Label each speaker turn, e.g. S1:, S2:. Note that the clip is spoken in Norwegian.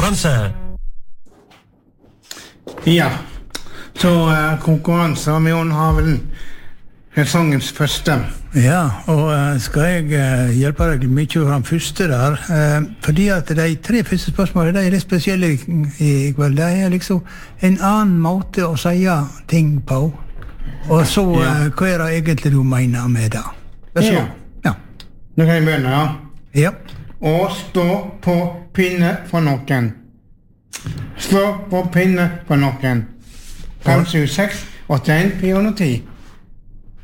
S1: konkurranse.
S2: Ja, så konkurranse, og vi har vel sesongens første.
S3: Ja, og skal jeg hjelpe deg mye fra den første der, fordi at de 3 første spørsmålene, de litt spesielle i kveld. Det liksom en annen måte å si ting på. Og så, hva det egentlig du mener med det?
S2: Ja. Nå kan jeg begynne, ja.
S3: Ja.
S2: Å stå på pinne for noen. Stå på pinne for noen. 5, 7, 6, 81, 410.